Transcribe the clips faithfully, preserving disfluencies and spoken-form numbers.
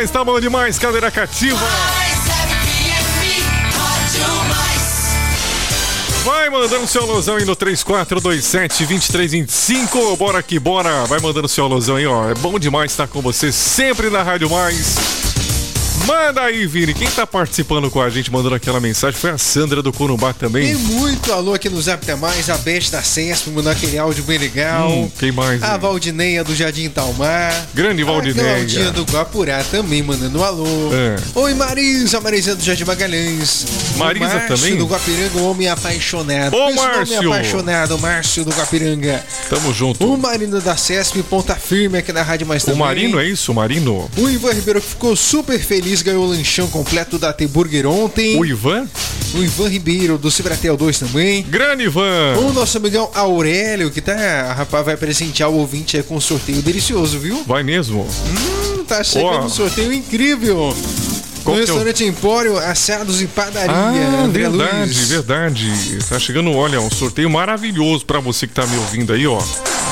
demais, tá bom demais, cadeira cativa. Vai mandando seu alusão aí no três quatro dois sete, dois três dois cinco. Bora que bora. Vai mandando seu alusão aí, ó. É bom demais estar com você sempre na Rádio Mais. Manda aí, Vini. Quem tá participando com a gente, mandando aquela mensagem, foi a Sandra do Corumbá também. Tem muito alô aqui no Zap Até Mais. A Beth da Cesp mandou aquele áudio bem legal. Hum, quem mais? A Valdineia do Jardim Talmar. Grande Valdineia. A Claudinha do Guapurá também mandando um alô. É. Oi, Marisa. Marisa do Jardim Magalhães. Marisa o Márcio também? do Guapiranga, o homem apaixonado. Ô, Márcio. Homem apaixonado, Márcio do Guapiranga. Tamo junto. O Marino da Cesp, ponta firme aqui na Rádio Mais também. O Marino, é isso? O Marino? O Ivan Ribeiro que ficou super feliz, ganhou o lanchão completo da T-Burger ontem. O Ivan? O Ivan Ribeiro, do Cibratel dois também. Grande Ivan! O nosso amigão Aurélio, que tá, rapaz, vai presentear o ouvinte aí com um sorteio delicioso, viu? Vai mesmo? Hum, tá chegando oh. um sorteio incrível. No restaurante eu... Empório, assados e padaria. Ah, André verdade, Luiz. verdade. Tá chegando, olha, um sorteio maravilhoso pra você que tá me ouvindo aí, ó.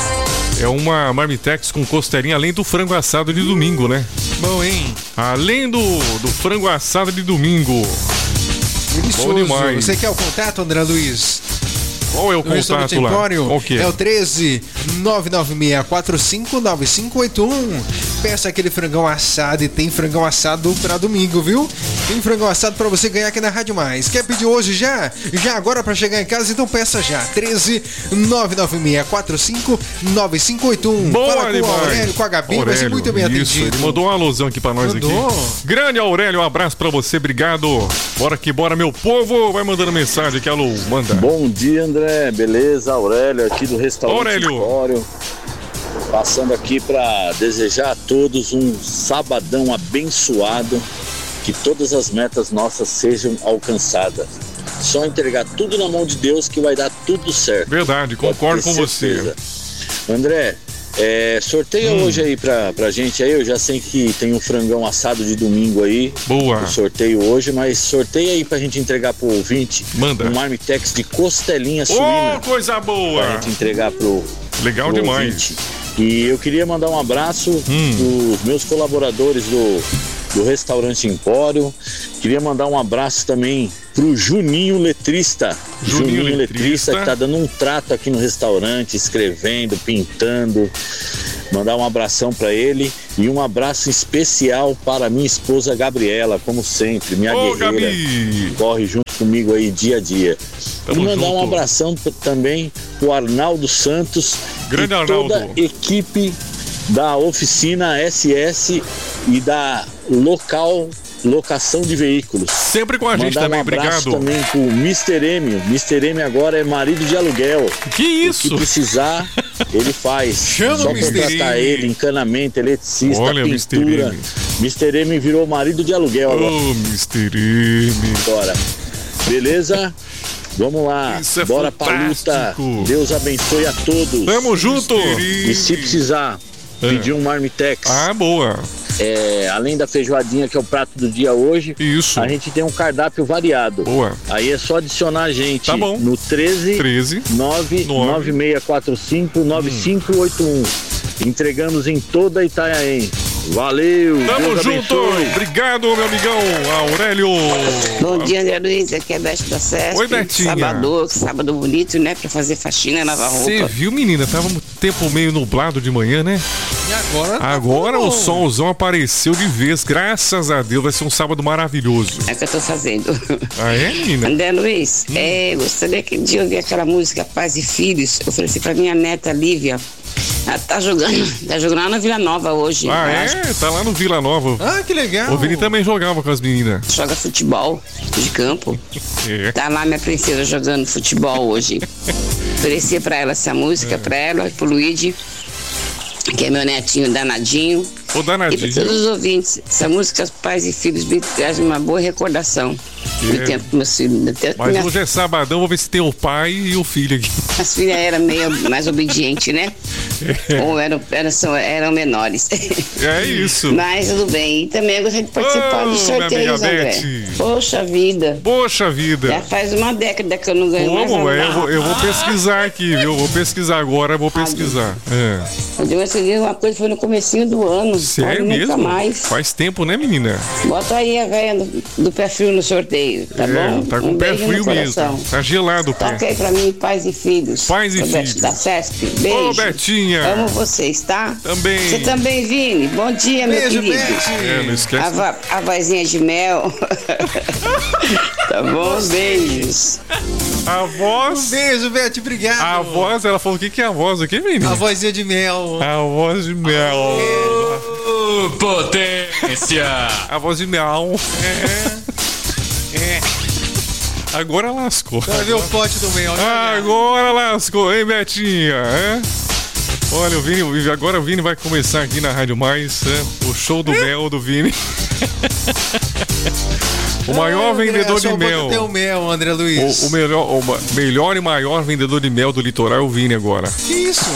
É uma Marmitex com costelinha, além do frango assado de domingo, né? Bom, hein? Além do, do frango assado de domingo. Delicioso. Bom demais. Você quer o contato, André Luiz? Qual é o contato lá? Qual que é? É o treze, nove nove seis quatro cinco, nove cinco oito um. Peça aquele frangão assado e tem frangão assado pra domingo, viu? Tem frangão assado pra você ganhar aqui na Rádio Mais. Quer pedir hoje já? Já agora pra chegar em casa? Então peça já. treze, nove nove seis quatro cinco, nove cinco oito um. Boa, Fala com o Aurélio, com a Gabi, Aurélio, vai ser muito bem isso, atendido. Ele mandou uma alusão aqui pra nós. Mandou. Aqui. Grande Aurélio, um abraço pra você, obrigado. Bora que bora, meu povo. Vai mandando mensagem aqui, alô, manda. Bom dia, André, beleza? Aurélio aqui do restaurante Aurélio. Empório. Passando aqui para desejar a todos um sabadão abençoado, que todas as metas nossas sejam alcançadas. Só entregar tudo na mão de Deus que vai dar tudo certo. Verdade, concordo com certeza. você. André, é, sorteia hum. hoje aí pra, pra gente aí. Eu já sei que tem um frangão assado de domingo aí. Boa. O sorteio hoje, mas sorteia aí pra gente entregar pro ouvinte. Manda. Um Marmitex de costelinha suína. Oh, coisa boa. Pra gente entregar pro Legal pro demais. Ouvinte. E eu queria mandar um abraço hum. dos meus colaboradores do, do restaurante Empório. Queria mandar um abraço também pro Juninho Letrista. Juninho, Juninho Letrista. Letrista, que tá dando um trato aqui no restaurante, escrevendo, pintando. Mandar um abração para ele e um abraço especial para minha esposa Gabriela, como sempre, minha Ô, guerreira, Gabi. corre junto comigo aí dia a dia. Tamo e mandar junto. um abração também pro Arnaldo Santos, Grande e Arnaldo. toda a equipe da oficina S S e da local locação de veículos. Sempre com a gente Mandar também, um abraço obrigado. também pro mister M. mister M agora é marido de aluguel. Que isso? O que precisar, ele faz. Chama Só o mister contratar M. ele, encanamento, eletricista, Olha, mister pintura. M. mister M virou marido de aluguel agora. Ô, mister M. Agora. Beleza? Vamos lá. Isso é Bora fantástico. Pra luta. Deus abençoe a todos. Tamo junto. E se precisar É. pedir um Marmitex. Ah, boa. É, além da feijoadinha, que é o prato do dia hoje, Isso. a gente tem um cardápio variado. Boa. Aí é só adicionar a gente Tá bom. no treze, treze, nove nove seis quatro cinco, nove cinco oito um. Entregamos em toda Itanhaém. Valeu! Tamo Deus junto! abençoe. Obrigado, meu amigão Aurélio! Bom dia, André Luiz, aqui é a Beth da Cesp. Oi, Betinha. Sábado, sábado bonito, né? Pra fazer faxina, lavar Você roupa. viu, menina? Tava um tempo meio nublado de manhã, né? E agora? Agora bom. o solzão apareceu de vez, graças a Deus. Vai ser um sábado maravilhoso. É o que eu tô fazendo. Ah, é, menina? André Luiz, é, gostaria de ouvir aquela música Pais e Filhos. Eu ofereci pra minha neta Lívia. Ela tá jogando, tá jogando lá na Vila Nova hoje. Ah, Ela é? Tá lá no Vila Nova. Ah, que legal. O Vini também jogava com as meninas. Joga futebol de campo. É. Tá lá minha princesa jogando futebol hoje. Ofereci pra ela essa música, pra ela e pro Luigi, que é meu netinho danadinho. Ô, E para danadinho. todos os ouvintes, essa música Pais e Filhos me traz uma boa recordação do É. tempo com meus filhos. Do tempo que Mas minha- hoje é sabadão, vou ver se tem o pai e o filho aqui. As filhas eram meio mais obedientes, né? Ou eram, eram, são- eram menores. É isso. Mas tudo bem. E também eu gostaria de participar Ô, dos minha sorteios, amiga André. Beth. Poxa vida. Poxa vida. Já faz uma década que eu não ganho mais Como, nada. eu vou, eu vou pesquisar aqui, viu? Eu vou pesquisar agora, eu vou pesquisar. É. Eu consegui uma coisa, foi no comecinho do ano. Sério Olha, mesmo? Nunca mais. Faz tempo, né, menina? Bota aí a velha do, do pé frio no sorteio, tá É, bom? tá com um o pé beijo frio no mesmo. coração. Tá gelado o pé. Toca aí pra mim, pais e filhos. Pais e Sou Beth filhos. da Cesp. Beijo. Ô, Betinha. Amo vocês, tá? Também. Você também, Vini. Bom dia, meu Beijo, querido. Beth. É, não A, esquece. va- a vozinha de mel. Tá bom? Beijos. A Um voz. beijo, Beth, obrigado. A voz, ela falou o que, que é a voz? O que, menino? A vozinha de mel. A voz de mel. Ô, potência! A voz de mel. É. Agora lascou. Vai ver o pote do mel, né? Agora lascou, hein, Betinha? É? Olha, o Vini, o Vini- agora o Vini vai começar aqui na Rádio Mais, é, o show do mel do Vini. O maior André, vendedor só de bota mel. até o mel, André Luiz. O, o melhor, o ma- melhor e maior vendedor de mel do litoral é o Vini agora. Que isso?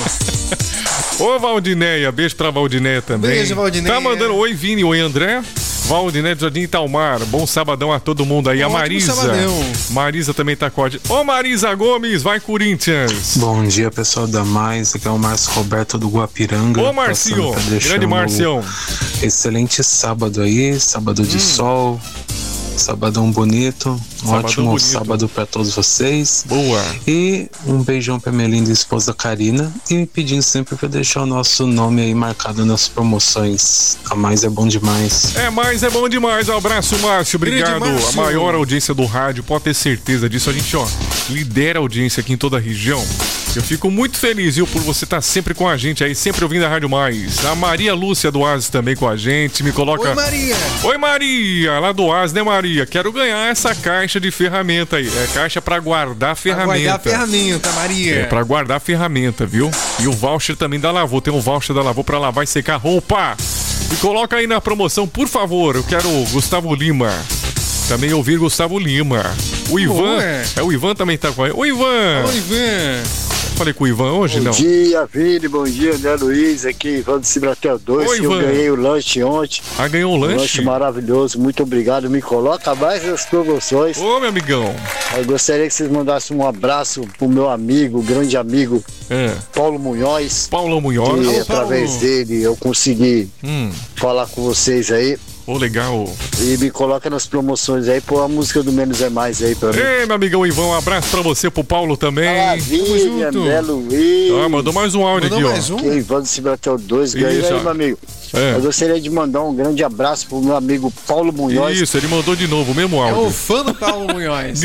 Ô, Valdineia, beijo pra Valdineia também. Beijo, Valdineia. Tá mandando oi, Vini, oi, André. Valdineia do Jardim Italmar, bom sabadão a todo mundo aí. A Ótimo Marisa. sabadão. Marisa também tá com a gente. Ô, Marisa Gomes, vai Corinthians. Bom dia, pessoal da Mais. Aqui é o Márcio Roberto do Guapiranga. Ô, Marcinho, passando pra deixar grande um Marcião. Excelente sábado aí, sábado de sol, sabadão bonito, um Sabadão ótimo bonito. sábado pra todos vocês. Boa. E um beijão pra minha linda esposa Karina e me pedindo sempre pra deixar o nosso nome aí marcado nas promoções. A Mais é bom demais. É, mas é bom demais. Um abraço, Márcio. Obrigado. Grande Márcio. A maior audiência do rádio, pode ter certeza disso. A gente, ó, lidera a audiência aqui em toda a região. Eu fico muito feliz, viu, por você estar sempre com a gente aí, sempre ouvindo a Rádio Mais. A Maria Lúcia do Oasis também com a gente. Me coloca. Oi, Maria. Oi, Maria, lá do Oasis, né, Maria? Quero ganhar essa caixa de ferramenta aí. É caixa pra guardar ferramenta. Vai guardar a ferramenta, Maria. É, pra guardar a ferramenta, viu? E o voucher também da Lavô. Tem um voucher da Lavô pra lavar e secar roupa. E coloca aí na promoção, por favor. Eu quero o Gustavo Lima. Também ouvir Gustavo Lima. O Ivan. é. É, o Ivan também tá com aí. Ô, Ivan! Oi, Ivan. Falei com o Ivan hoje, Bom não? dia, Vini, bom dia, André Luiz, aqui Ivan do Cibratel dois, Oi, que eu Ivan. ganhei o lanche ontem, Ah, ganhou o um lanche? lanche maravilhoso, muito obrigado, me coloca mais nas promoções. Ô, meu amigão. Eu gostaria que vocês mandassem um abraço pro meu amigo, grande amigo, É. Paulo Munhoz, Paulo Munhoz. que Alô, através Paulo. dele eu consegui Hum. falar com vocês aí, Ô, legal. e me coloca nas promoções aí, pôr a música do Menos é Mais aí pra mim. Ei, meu amigão Ivan, um abraço pra você, pro Paulo também. Maravilha, junto. André Luiz, Ah, mandou mais um áudio Mandou aqui, mais ó. um? que Ivan do Cibratel dois, ganhei Isso, aí, ó. meu amigo. É. Eu gostaria de mandar um grande abraço pro meu amigo Paulo Munhoz. Isso, ele mandou de novo o mesmo É áudio. o fã do Paulo Munhoz.